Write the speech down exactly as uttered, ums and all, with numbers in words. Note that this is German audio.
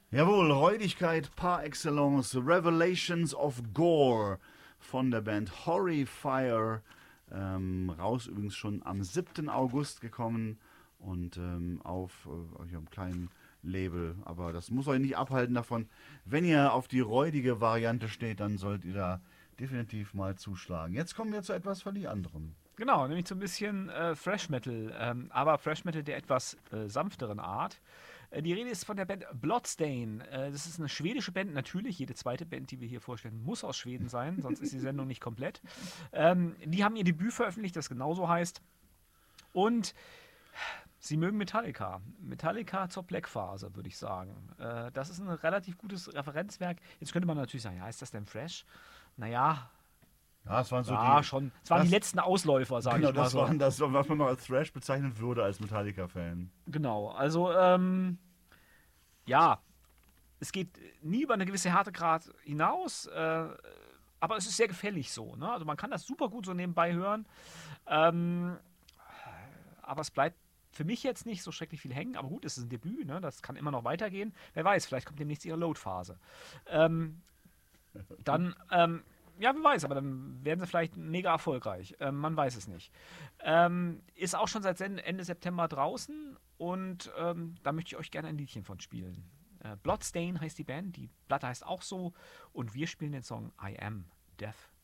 Jawohl, Räudigkeit par excellence, Revelations of Gore von der Band Horrifier. Ähm, raus übrigens schon am siebten August gekommen und ähm, auf äh, hier einem kleinen Label. Aber das muss euch nicht abhalten davon. Wenn ihr auf die räudige Variante steht, dann sollt ihr da definitiv mal zuschlagen. Jetzt kommen wir zu etwas völlig anderem. Genau, nämlich so ein bisschen äh, Thrash Metal, ähm, aber Thrash Metal der etwas äh, sanfteren Art. Äh, die Rede ist von der Band Bloodstain. Äh, das ist eine schwedische Band, natürlich. Jede zweite Band, die wir hier vorstellen, muss aus Schweden sein, sonst ist die Sendung nicht komplett. Ähm, die haben ihr Debüt veröffentlicht, das genauso heißt. Und sie mögen Metallica. Metallica zur Black-Phase, würde ich sagen. Äh, das ist ein relativ gutes Referenzwerk. Jetzt könnte man natürlich sagen, ja, ist das denn fresh? Naja, Ja, es waren so ja, die. schon. Es waren die Das, letzten Ausläufer, sage genau, ich mal das so. waren das, was man noch als Thrash bezeichnen würde als Metallica-Fan. Genau, also ähm, ja, es geht nie über eine gewisse Härtegrad hinaus, äh, aber es ist sehr gefällig so. Ne? Also man kann das super gut so nebenbei hören, ähm, aber es bleibt für mich jetzt nicht so schrecklich viel hängen. Aber gut, es ist ein Debüt, ne? Das kann immer noch weitergehen. Wer weiß, vielleicht kommt demnächst ihre Load-Phase. Ähm, dann, ähm, ja, wer weiß, aber dann werden sie vielleicht mega erfolgreich. Ähm, man weiß es nicht. Ähm, ist auch schon seit Ende September draußen und ähm, da möchte ich euch gerne ein Liedchen von spielen. Äh, Bloodstain heißt die Band, die Platte heißt auch so und wir spielen den Song I Am Death.